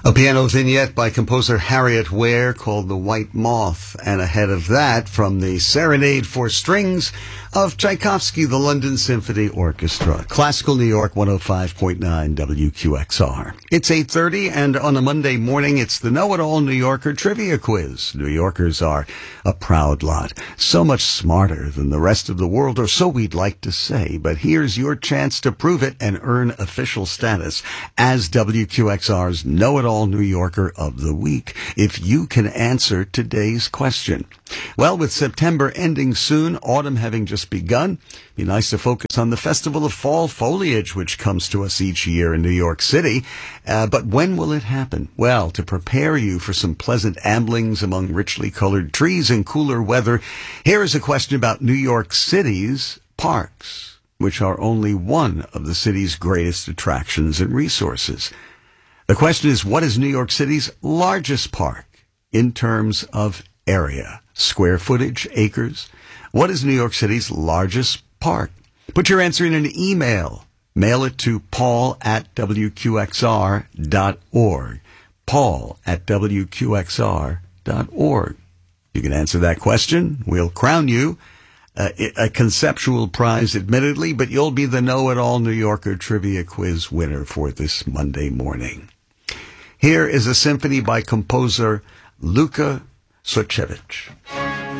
A piano vignette by composer Harriet Ware called The White Moth, and ahead of that, from the Serenade for Strings of Tchaikovsky, the London Symphony Orchestra. Classical New York 105.9 WQXR. It's 8:30, and on a Monday morning, it's the Know-It-All New Yorker Trivia Quiz. New Yorkers are a proud lot, so much smarter than the rest of the world, or so we'd like to say, but here's your chance to prove it and earn official status as WQXR's Know-It-All New Yorker of the Week if you can answer today's question. Well, with September ending soon, autumn having just begun, be nice to focus on the Festival of Fall Foliage, which comes to us each year in New York City. But when will it happen? Well, to prepare you for some pleasant amblings among richly colored trees and cooler weather, here is a question about New York City's parks, which are only one of the city's greatest attractions and resources. The question is, what is New York City's largest park in terms of area? Square footage, acres? What is New York City's largest park? Put your answer in an email. Mail it to paul@wqxr.org. paul@wqxr.org. You can answer that question. We'll crown you a conceptual prize, admittedly, but you'll be the Know-It-All New Yorker Trivia Quiz winner for this Monday morning. Here is a symphony by composer Luka Sochevich.